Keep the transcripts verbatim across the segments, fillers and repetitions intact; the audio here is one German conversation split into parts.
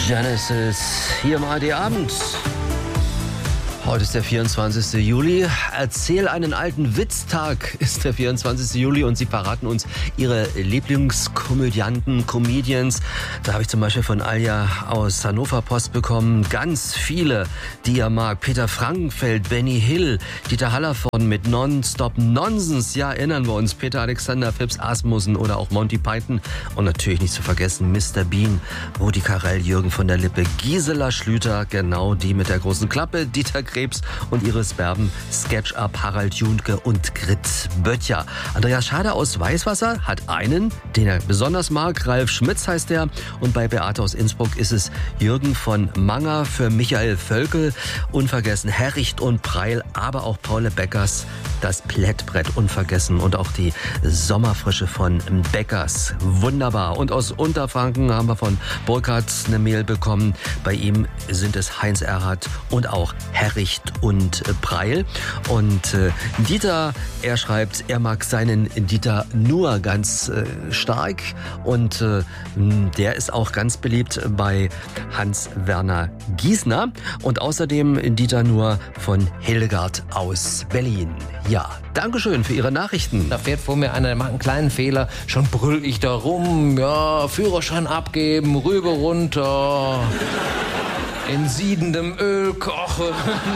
Genesis hier im A R D-Abend. Heute ist der vierundzwanzigste Juli. Erzähl einen alten Witztag ist der vierundzwanzigste Juli und Sie verraten uns Ihre Lieblingskomödianten, Comedians. Da habe ich zum Beispiel von Alja aus Hannover Post bekommen. Ganz viele, die er mag. Peter Frankenfeld, Benny Hill, Dieter Hallervorden mit Nonstop Nonsens. Ja, erinnern wir uns. Peter Alexander, Phipps Asmussen oder auch Monty Python. Und natürlich nicht zu vergessen Mister Bean, Rudi Carrell, Jürgen von der Lippe, Gisela Schlüter, genau die mit der großen Klappe, Dieter Krebs und Iris Berben, Sketch-Up, Harald Junke und Grit Böttcher. Andreas Schader aus Weißwasser hat einen, den er besonders mag. Ralf Schmitz heißt er. Und bei Beate aus Innsbruck ist es Jürgen von Manger, für Michael Völkel. Unvergessen Herricht und Preil, aber auch Paule Beckers, das Plättbrett unvergessen. Und auch die Sommerfrische von Beckers. Wunderbar. Und aus Unterfranken haben wir von Burkhardt eine Mail bekommen. Bei ihm sind es Heinz Erhardt und auch Herricht und Preil. Und äh, Dieter, er schreibt, er mag seinen Dieter nur ganz äh, stark. Und äh, der ist auch ganz beliebt bei Hans-Werner Giesner. Und außerdem Dieter nur von Hildegard aus Berlin. Ja, Dankeschön für Ihre Nachrichten. Da fährt vor mir einer, der macht einen kleinen Fehler. Schon brüll ich da rum. Ja, Führerschein abgeben, rüber runter. In siedendem Öl kochen.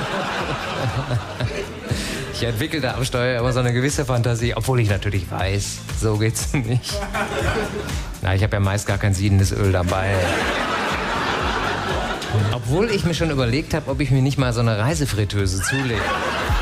Ich entwickle da am Steuer immer so eine gewisse Fantasie, obwohl ich natürlich weiß, so geht's nicht. Na, ich habe ja meist gar kein siedendes Öl dabei. Obwohl ich mir schon überlegt habe, ob ich mir nicht mal so eine Reisefritteuse zulege.